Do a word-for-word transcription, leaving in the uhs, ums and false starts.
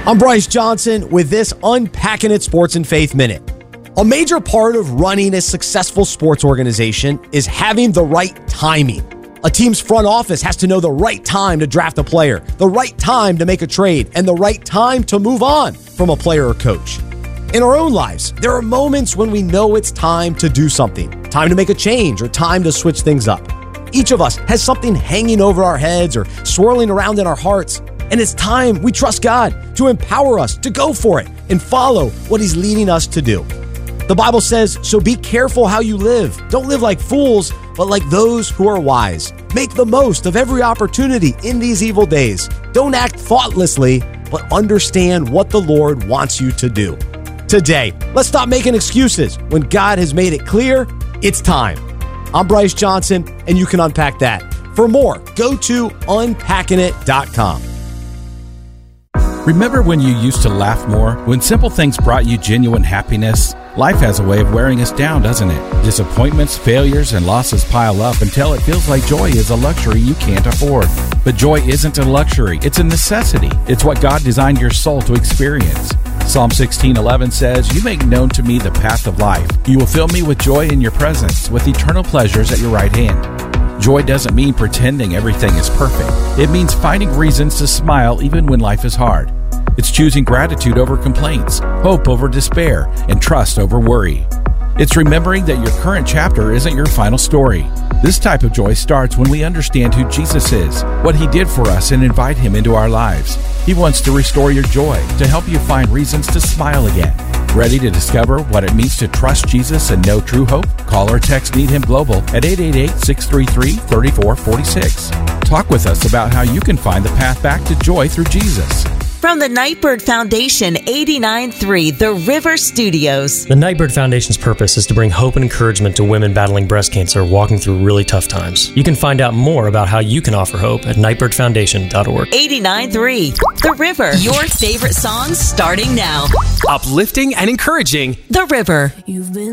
I'm Bryce Johnson with this Unpacking It Sports and Faith Minute. A major part of running a successful sports organization is having the right timing. A team's front office has to know the right time to draft a player, the right time to make a trade, and the right time to move on from a player or coach. In our own lives, there are moments when we know it's time to do something, time to make a change, or time to switch things up. Each of us has something hanging over our heads or swirling around in our hearts, and it's time we trust God to empower us to go for it and follow what He's leading us to do. The Bible says, so be careful how you live. Don't live like fools, but like those who are wise. Make the most of every opportunity in these evil days. Don't act thoughtlessly, but understand what the Lord wants you to do. Today, let's stop making excuses when God has made it clear it's time. I'm Bryce Johnson, and you can unpack that. For more, go to unpacking it dot com. Remember when you used to laugh more? When simple things brought you genuine happiness? Life has a way of wearing us down, doesn't it? Disappointments, failures, and losses pile up until it feels like joy is a luxury you can't afford. But joy isn't a luxury, it's a necessity. It's what God designed your soul to experience. Psalm sixteen eleven says, "You make known to me the path of life. You will fill me with joy in your presence, with eternal pleasures at your right hand." Joy doesn't mean pretending everything is perfect. It means finding reasons to smile even when life is hard. It's choosing gratitude over complaints, hope over despair, and trust over worry. It's remembering that your current chapter isn't your final story. This type of joy starts when we understand who Jesus is, what He did for us, and invite Him into our lives. He wants to restore your joy, to help you find reasons to smile again. Ready to discover what it means to trust Jesus and know true hope? Call or text Need Him Global at eight eight eight, six three three, three four four six. Talk with us about how you can find the path back to joy through Jesus. From the Nightbird Foundation, eighty-nine point three The River Studios. The Nightbird Foundation's purpose is to bring hope and encouragement to women battling breast cancer walking through really tough times. You can find out more about how you can offer hope at nightbird foundation dot org. eighty-nine point three The River. Your favorite songs starting now. Uplifting and encouraging. The River. You've been